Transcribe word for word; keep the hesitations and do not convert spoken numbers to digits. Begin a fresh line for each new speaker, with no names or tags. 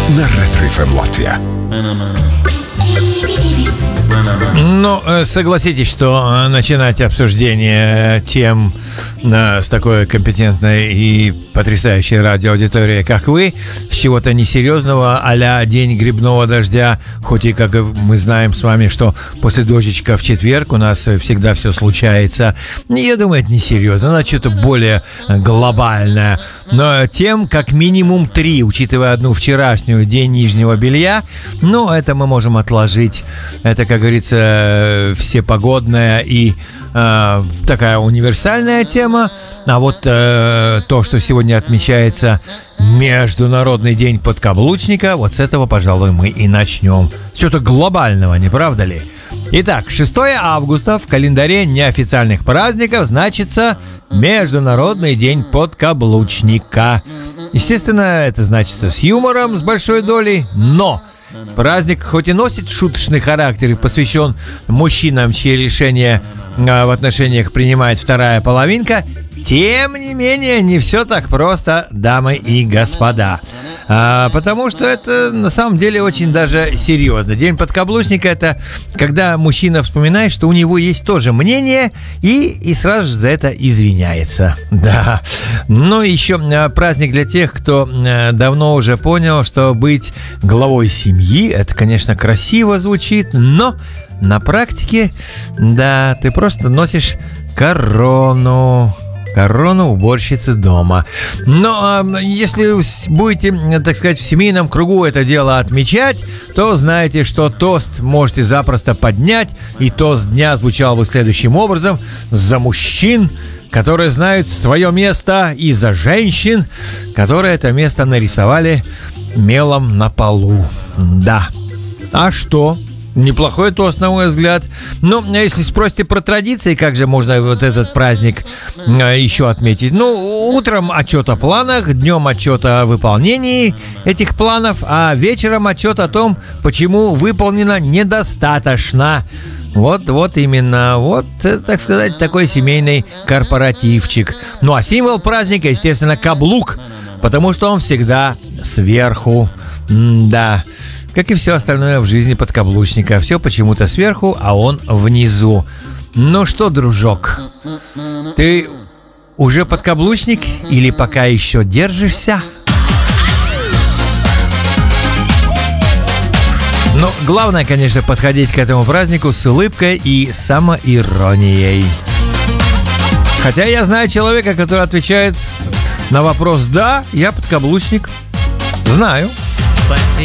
на Ретро эф эм Латвия.
Ну, согласитесь, что начинать обсуждение тем с такой компетентной и потрясающей радиоаудиторией, как вы, с чего-то несерьезного а-ля день грибного дождя, хоть и, как мы знаем с вами, что после дождичка в четверг у нас всегда все случается. Я думаю, это несерьезно, надо что-то более глобальное. Но тем как минимум три, учитывая одну вчерашнюю, день нижнего белья, ну, это мы можем отложить. Это, как говорится, всепогодная и э, такая универсальная тема. А вот э, то, что сегодня отмечается Международный день подкаблучника, вот с этого, пожалуй, мы и начнем. Что-то глобального, не правда ли? Итак, шестого августа в календаре неофициальных праздников значится Международный день подкаблучника. Естественно, это значится с юмором, с большой долей, но праздник хоть и носит шуточный характер и посвящен мужчинам, чьи решения в отношениях принимает вторая половинка, тем не менее не все так просто, дамы и господа. А, потому что это на самом деле очень даже серьезно. День подкаблучника — это когда мужчина вспоминает, что у него есть тоже мнение, и, и сразу же за это извиняется. Да. Ну, еще праздник для тех, кто давно уже понял, что быть главой семьи — это, конечно, красиво звучит, но на практике, да, ты просто носишь корону. Корону уборщицы дома. Но э, если будете, так сказать, в семейном кругу это дело отмечать, то знаете, что тост можете запросто поднять. И тост дня звучал бы следующим образом: за мужчин, которые знают свое место, и за женщин, которые это место нарисовали мелом на полу. Да. А что? Неплохой тост, на мой взгляд. Но если спросите про традиции, как же можно вот этот праздник э, еще отметить? Ну, утром отчет о планах, днем отчет о выполнении этих планов, а вечером отчет о том, почему выполнено недостаточно. Вот, вот именно, вот, так сказать, такой семейный корпоративчик. Ну, а символ праздника, естественно, каблук, потому что он всегда сверху. М-да. Как и все остальное в жизни подкаблучника. Все почему-то сверху, а он внизу. Ну что, дружок, ты уже подкаблучник или пока еще держишься? Но главное, конечно, подходить к этому празднику с улыбкой и самоиронией. Хотя я знаю человека, который отвечает на вопрос: да, я подкаблучник. Знаю.
Спасибо.